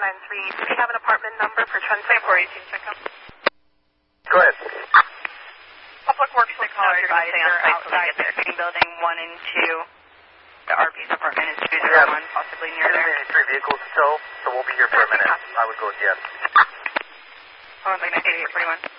Do we have an apartment number for Sunset 418 checkup? Go ahead. Public Works will call outside the building 1 and 2. The RV's apartment is 201, possibly near there. There's 3 vehicles to tow, so we'll be here for a minute. I would go with yes. Oh, I'm going to 41.